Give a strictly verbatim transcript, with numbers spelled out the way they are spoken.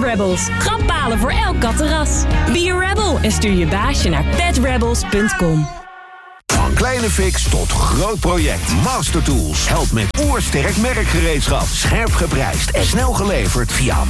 Rebels. Grappalen voor elk katterras. Be a rebel en stuur je baasje naar pet rebels punt com. Van kleine fix tot groot project. Master Tools helpt met oersterk merkgereedschap. Scherp geprijsd en snel geleverd via